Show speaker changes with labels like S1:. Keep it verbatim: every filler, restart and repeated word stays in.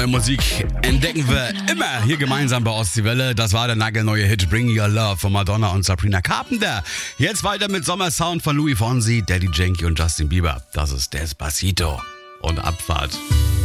S1: Neue Musik entdecken wir immer hier gemeinsam bei Ostseewelle. Das war der nagelneue Hit Bring Your Love von Madonna und Sabrina Carpenter. Jetzt weiter mit Sommersound von Louis Fonsi, Daddy Yankee und Justin Bieber. Das ist Despacito und Abfahrt.